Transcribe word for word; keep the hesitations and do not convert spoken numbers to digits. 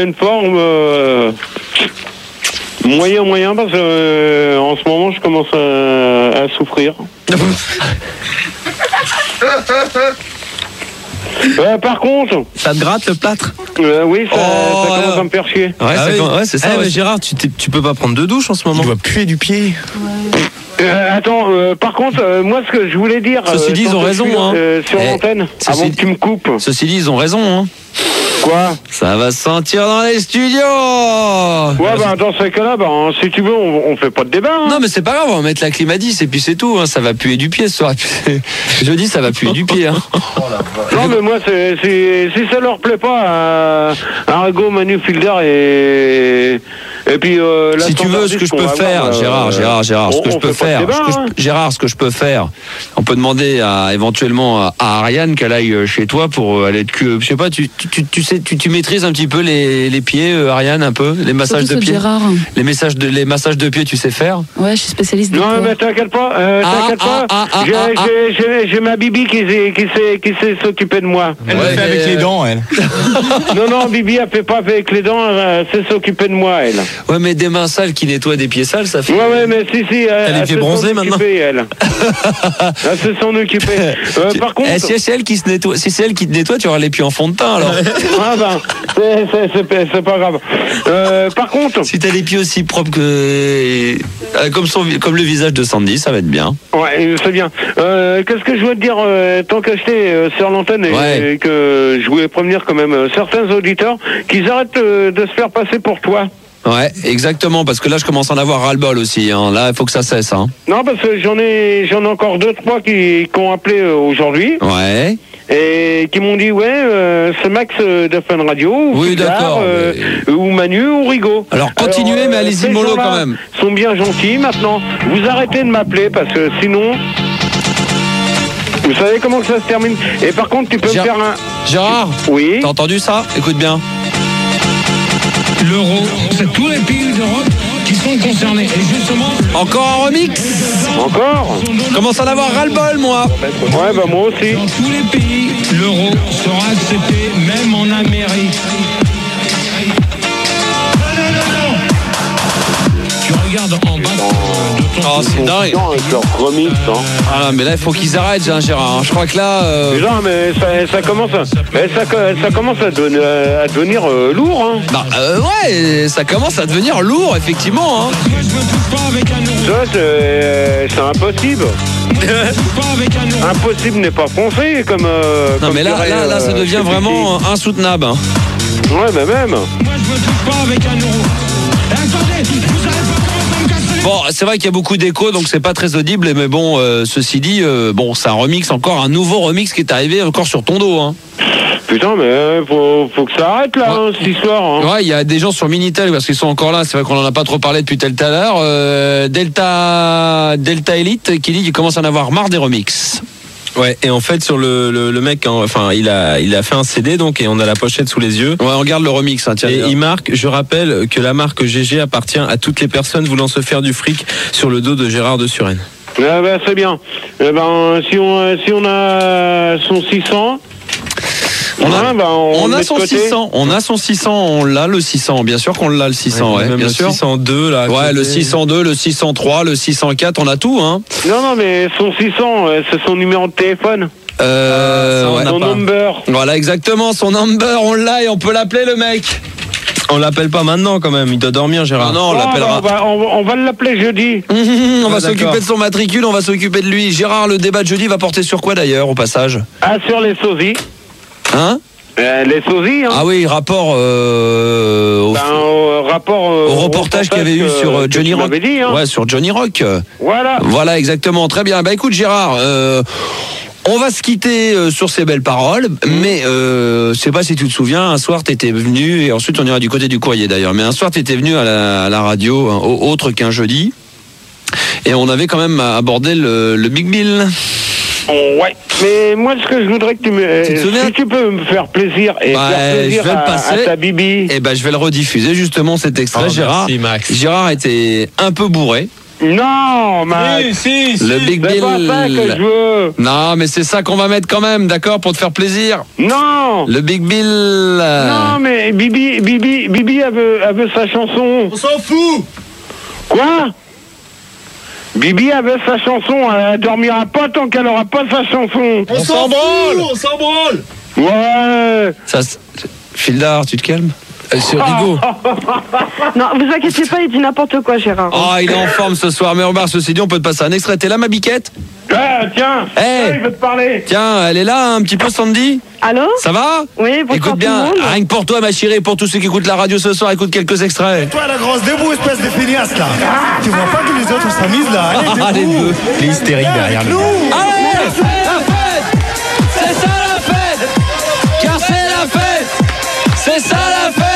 Une forme euh, moyen moyen parce que euh, en ce moment je commence à, à souffrir. euh, par contre, ça te gratte le plâtre? euh, Oui, ça, oh, ça commence alors. à me faire chier. Ouais, Ah ça oui. com- ouais, c'est ça. Eh, ouais. mais Gérard, tu, t'es- tu peux pas prendre de douche en ce moment. Tu dois puer du pied. Euh, attends, euh, par contre, euh, moi ce que je voulais dire. Ceci dit, ils tant ont que raison, je suis, hein. euh, sur Eh, l'antenne, ceci avant dit- que tu me coupes. Ceci dit, ils ont raison. Hein. Quoi? Ça va se sentir dans les studios. Ouais, bah dans ce cas-là, bah, hein, si tu veux, on, on fait pas de débat. Hein. Non, mais c'est pas grave, on va mettre la clim à dix et puis c'est tout. Hein. Ça va puer du pied ce soir. Je dis, ça va puer du pied. Hein. Non, mais moi, c'est, c'est, si ça leur plaît pas, euh, Arago, Manu Fielder et. Et puis, euh, la Si tu veux, ce que je peux faire, avoir, Gérard, euh, Gérard, Gérard, ce on- que je on peux fait pas de faire, débat, ce que je- hein. Gérard, ce que je peux faire, on peut demander à, éventuellement à, à Ariane qu'elle aille chez toi pour aller te cu- je sais pas, tu, tu, tu, tu sais, tu, tu maîtrises un petit peu les, les pieds, euh, Ariane, un peu, les massages Surtout de ceux pieds, Gérard. les massages de, les massages de pieds, tu sais faire? Ouais, je suis spécialiste des Non, poids. mais t'inquiète pas, euh, Ah, t'inquiète ah, pas. ah, ah, j'ai, ah, ah. j'ai, j'ai, j'ai ma Bibi qui sait, qui sait, qui sait s'occuper de moi. Elle Ouais, le fait avec mais- les dents, elle. Non, non, Bibi, elle fait pas avec les dents, elle sait s'occuper de moi, elle. Ouais, mais des mains sales qui nettoient des pieds sales, ça fait. Ouais, ouais, mais si, si. Elle, Elle est elle pieds sait bronzés, s'en maintenant. occuper, elle. Elle sait s'en occuper. Euh, par contre. Eh, si c'est elle qui se nettoie, si c'est elle qui te nettoie, tu auras les pieds en fond de teint alors. Ah ben, c'est, c'est, c'est, c'est pas grave. Euh, par contre. Si t'as les pieds aussi propres que euh, comme son, comme le visage de Sandy, ça va être bien. Ouais, c'est bien. Euh, qu'est-ce que je veux te dire, euh, tant que j'étais euh, sur l'antenne et, Ouais. et que je voulais prévenir quand même euh, certains auditeurs qu'ils arrêtent euh, de se faire passer pour toi. Ouais, exactement, parce que là je commence à en avoir ras-le-bol aussi. Hein. Là, il faut que ça cesse. Hein. Non, parce que j'en ai, j'en ai encore deux, trois qui, qui ont appelé euh, aujourd'hui Ouais. et qui m'ont dit ouais, euh, c'est Max euh, de Fun Radio, ou Oui, Fiedler, d'accord, euh, ou Manu, ou Rigaud. Alors, continuez, mais allez-y ces mollo gens-là quand même. Sont bien gentils maintenant. Vous arrêtez de m'appeler parce que sinon. Vous savez comment ça se termine. Et par contre, tu peux Gérard- me faire un. Gérard, Oui. t'as entendu ça? Écoute bien. L'euro, c'est tous les pays d'Europe qui sont concernés. Et justement, Encore un remix. Encore. Je commence à en avoir ras-le-bol, moi. Ouais, bah moi aussi. dans tous les pays, l'euro sera accepté, même en Amérique. Tu regardes en bas de ton Oh, c'est dingue. Non, avec leur remix, hein. Ah non, mais là, il faut qu'ils arrêtent, hein, Gérard. hein. Je crois que là. euh, Déjà, mais ça, ça commence, à, mais ça, ça commence à, donner- à devenir euh, lourd, hein. Bah, euh, ouais, ça commence à devenir lourd, effectivement. Hein. Moi, je me touche pas avec un euro. Ça, c'est, c'est impossible. Moi, je me touche pas avec un euro. Impossible n'est pas français, comme. euh, Non, comme mais là, dirait, là, là, ça euh, devient Christy. vraiment euh, insoutenable. hein. Ouais, mais même. Moi, je me touche pas avec un euro. Et attendez, vous savez pas comment ça me casse les... Bon, c'est vrai qu'il y a beaucoup d'échos, donc c'est pas très audible. Mais bon, euh, ceci dit, euh, bon, c'est un remix, encore un nouveau remix qui est arrivé encore sur ton dos. Hein. Putain, mais euh, faut, faut que ça arrête, là, Ouais. hein, cette histoire. Hein. Ouais, il y a des gens sur Minitel parce qu'ils sont encore là. C'est vrai qu'on en a pas trop parlé depuis tel tout à l'heure. Euh, Delta Delta Elite qui dit qu'il commence à en avoir marre des remixes. Ouais, et en fait, sur le, le, le mec, hein, enfin, il a, il a fait un C D, donc, et on a la pochette sous les yeux. Ouais, on regarde le remix. Hein, tiens, Et il marque, je rappelle que la marque G G appartient à toutes les personnes voulant se faire du fric sur le dos de Gérard de Suresnes. Ah, bah, c'est bien. Eh ben, si on, si on a son six cents. On a, hein, bah, on, on le a met de son côté. six cents, on a son six cents, on l'a le six cents, bien sûr qu'on l'a le six cents, ouais, même bien le sûr. six cent deux, là. à Ouais, côté. le six cent deux, le six cent trois, le six cent quatre, on a tout, hein. Non, non, mais son six cents, euh, c'est son numéro de téléphone. Euh, ça, on ouais. a Son pas. number. Voilà, exactement, son number, on l'a et on peut l'appeler le mec. On l'appelle pas maintenant, quand même. Il doit dormir, Gérard. Ah non, on Oh, l'appellera. bah, on, va, on, va, on va l'appeler jeudi. on va Ah, s'occuper d'accord. de son matricule, on va s'occuper de lui. Gérard, le débat de jeudi va porter sur quoi d'ailleurs, au passage? Ah, sur les sosies. Hein? Euh, les sosies, hein. Ah oui, rapport euh, au, Ben, au rapport, euh, au reportage qu'il y avait eu que- sur euh, que Johnny tu Rock. m'avais dit, hein. Ouais, sur Johnny Rock. Voilà. Voilà, exactement. Très bien. Bah écoute, Gérard, euh, on va se quitter euh, sur ces belles paroles, mais euh, je sais pas si tu te souviens, un soir tu étais venu, et ensuite on ira du côté du courrier d'ailleurs, mais un soir tu étais venu à la, à la radio, hein, au- autre qu'un jeudi, et on avait quand même abordé le, le Big Bill. Ouais. Mais moi, ce que je voudrais que tu me. Tu te souviens si tu peux me faire plaisir et Bah, faire plaisir je vais le à, passer. à ta bibi. Et ben je vais le rediffuser justement cet extrait. Oh, Gérard, merci, Max. Gérard était un peu bourré. Non, mais Si, si, Le si. Big c'est Bill. pas ça que je veux. Non, mais c'est ça qu'on va mettre quand même, d'accord, pour te faire plaisir. Non. Le Big Bill. Non, mais Bibi, Bibi, Bibi, elle veut, elle veut sa chanson. On s'en fout. Quoi? Bibi, elle veut sa chanson. Elle dormira pas tant qu'elle aura pas sa chanson. On s'en branle. On s'en branle. Ouais. Ça, c'est- Fildar, tu te calmes? Euh, C'est Rigaud. Non, vous inquiétez pas, il dit n'importe quoi, Gérard. Oh, il est en forme ce soir, mais Robert, ceci dit, on peut te passer un extrait. T'es là, ma biquette? Ah, tiens. Eh. Tiens, il veut te parler. Tiens, elle est là un petit peu, Sandy? Allô? Ça va? Oui, bonsoir Écoute tout bien, le monde. rien que pour toi, ma chérie, et pour tous ceux qui écoutent la radio ce soir, écoute quelques extraits. Toi la grosse, debout espèce de feignasse là. Tu vois pas que les autres s'amusent là. Allez, Ah, les debout. deux. Les hystériques derrière nous. Allez, la fête! C'est ça la fête! Car c'est la fête! C'est ça la fête!